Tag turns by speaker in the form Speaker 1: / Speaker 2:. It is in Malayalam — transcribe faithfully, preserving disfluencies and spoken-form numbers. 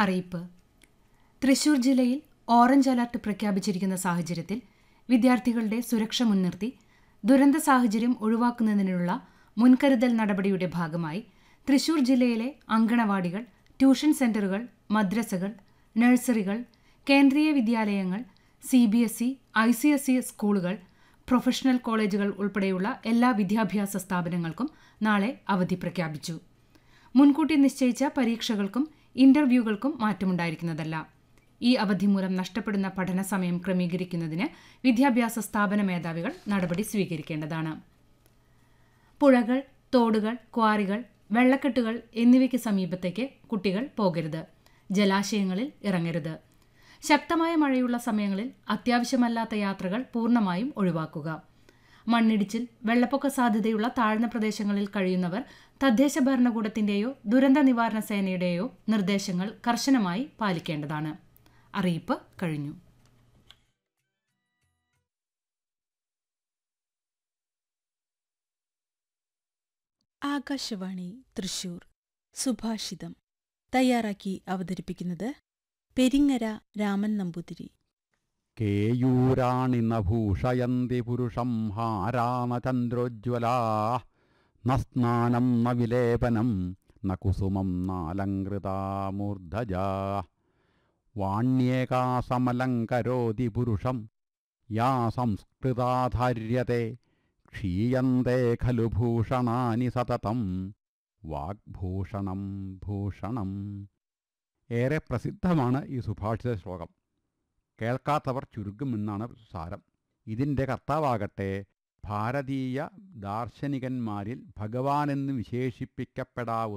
Speaker 1: അറിയിപ്പ്. തൃശൂർ ജില്ലയിൽ ഓറഞ്ച് അലർട്ട് പ്രഖ്യാപിച്ചിരിക്കുന്ന സാഹചര്യത്തിൽ വിദ്യാർത്ഥികളുടെ സുരക്ഷ മുൻനിർത്തി ദുരന്ത സാഹചര്യം ഒഴിവാക്കുന്നതിനുള്ള മുൻകരുതൽ നടപടിയുടെ ഭാഗമായി തൃശൂർ ജില്ലയിലെ അങ്കണവാടികൾ, ട്യൂഷൻ സെന്ററുകൾ, മദ്രസകൾ, നഴ്സറികൾ, കേന്ദ്രീയ വിദ്യാലയങ്ങൾ, C B S E, I C S E സ്കൂളുകൾ, പ്രൊഫഷണൽ കോളേജുകൾ ഉൾപ്പെടെയുള്ള എല്ലാ വിദ്യാഭ്യാസ സ്ഥാപനങ്ങൾക്കും നാളെ അവധി പ്രഖ്യാപിച്ചു. മുൻകൂട്ടി നിശ്ചയിച്ച പരീക്ഷകൾക്കും ഇന്റർവ്യൂകൾക്കും മാറ്റമുണ്ടായിരിക്കുന്നതല്ല. ഈ അവധി മൂലം നഷ്ടപ്പെടുന്ന പഠന സമയം ക്രമീകരിക്കുന്നതിന് വിദ്യാഭ്യാസ സ്ഥാപന മേധാവികൾ നടപടി സ്വീകരിക്കേണ്ടതാണ്. പുഴകൾ, തോടുകൾ, ക്വാറികൾ, വെള്ളക്കെട്ടുകൾ എന്നിവയ്ക്ക് സമീപത്തേക്ക് കുട്ടികൾ പോകരുത്. ജലാശയങ്ങളിൽ ഇറങ്ങരുത്. ശക്തമായ മഴയുള്ള സമയങ്ങളിൽ അത്യാവശ്യമല്ലാത്ത യാത്രകൾ പൂർണ്ണമായും ഒഴിവാക്കുക. മണ്ണിടിച്ചിൽ, വെള്ളപ്പൊക്ക സാധ്യതയുള്ള താഴ്ന്ന പ്രദേശങ്ങളിൽ കഴിയുന്നവർ തദ്ദേശ ഭരണകൂടത്തിന്റെയോ ദുരന്ത നിവാരണ സേനയുടെയോ നിർദ്ദേശങ്ങൾ കർശനമായി പാലിക്കേണ്ടതാണ്. അറിയിപ്പ് കഴിഞ്ഞു.
Speaker 2: ആകാശവാണി തൃശൂർ സുഭാഷിതം തയ്യാറാക്കി അവതരിപ്പിക്കുന്നത് പെരിങ്ങര രാമൻ നമ്പൂതിരി.
Speaker 3: കേയൂരാണിന ഭൂഷയന്തി പുരുഷം ഹാരാന ചന്ദ്രോജ്വലാ ന സ്നാനം ന വിലേപനം ന കുസുമം നാലങ്കൃതാ മൂർധജാ വാണ്യേകാ സമലങ്കരോതി പുരുഷം യാ സംസ്കൃതാധാര്യത്തെ ക്ഷീയന്തേ ഖലു ഭൂഷണാനി സതതം വാഗ്ഭൂഷണം ഭൂഷണം. ഏറെ പ്രസിദ്ധമാണ് ഈ സുഭാഷിത ശ്ലോകം. കേൾക്കാത്തവർ ചുരുക്കുമെന്നാണ് സാരം. ഇതിൻ്റെ കർത്താവാകട്ടെ ഭാരതീയ ദാർശനികന്മാരിൽ ഭഗവാനെന്ന് വിശേഷിപ്പിക്കപ്പെടാവുന്ന